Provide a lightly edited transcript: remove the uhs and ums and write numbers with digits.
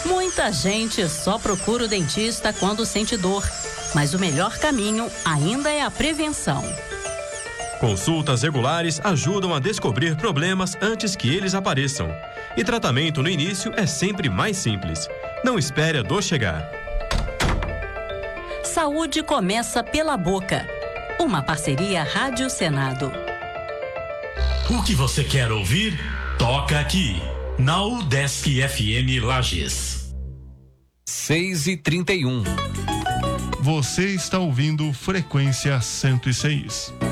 Muita gente só procura o dentista quando sente dor, mas o melhor caminho ainda é a prevenção. Consultas regulares ajudam a descobrir problemas antes que eles apareçam. E tratamento no início é sempre mais simples. Não espere a dor chegar. Saúde começa pela boca. Uma parceria Rádio Senado. O que você quer ouvir? Toca aqui, na UDESC FM Lages. 6h31. Você está ouvindo Frequência 106.